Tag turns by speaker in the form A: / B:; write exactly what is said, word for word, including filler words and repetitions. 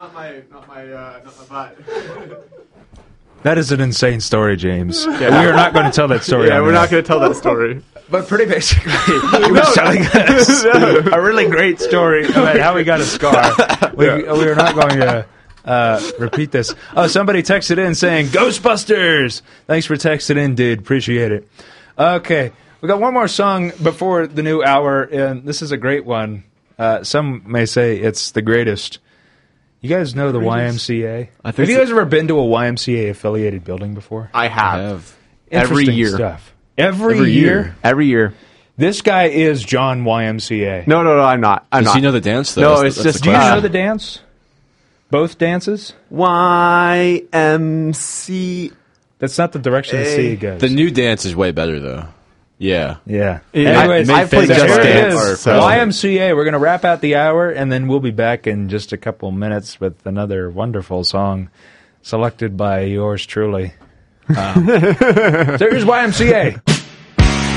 A: not my, not my, uh, not my butt.
B: That is an insane story, James. Yeah. We are not going to tell that story.
A: Yeah, we're not going to tell that story.
B: But pretty basically, he was telling us a really great story about how he got a scar. We, yeah. we are not going to uh, repeat this. Oh, somebody texted in saying, Ghostbusters! Thanks for texting in, dude. Appreciate it. Okay, we got one more song before the new hour, and this is a great one. Uh, some may say it's the greatest. You guys know the Y M C A? I think have you guys ever been to a Y M C A affiliated building before?
A: I have. I
C: have.
A: Every year.
B: Stuff. Every,
A: Every
B: year?
A: year. Every year.
B: This guy is John Y M C A.
A: No, no, no, I'm not. I'm
C: Does
A: not.
C: he know the dance, though?
A: No,
C: that's,
A: it's
C: that's
A: just...
B: Do you uh, know the dance? Both dances?
A: Y M C A.
B: That's not the direction the C goes.
C: The new dance is way better, though. Yeah.
B: Yeah.
A: yeah.
B: Anyways,
A: I, I played Just Dance.
B: So. Y M C A, we're going to wrap out the hour, and then we'll be back in just a couple minutes with another wonderful song selected by yours truly. Um, so here's Y M C A.